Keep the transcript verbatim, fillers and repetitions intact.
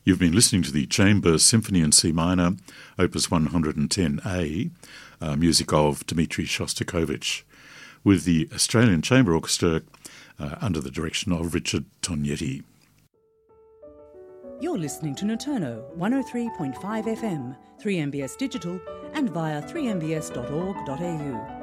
You've been listening to the Chamber Symphony in C minor, opus one hundred ten A, uh, music of Dmitri Shostakovich, with the Australian Chamber Orchestra uh, under the direction of Richard Tognetti. You're listening to Noturno one oh three point five F M, three M B S Digital and via three m b s dot org dot a u.